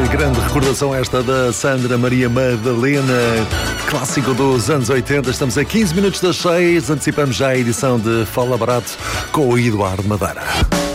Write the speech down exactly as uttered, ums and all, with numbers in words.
grande recordação esta da Sandra Maria Madalena, clássico dos anos oitenta. Estamos a quinze minutos das seis, antecipamos já a edição de Fala Barato com o Eduardo Madeira.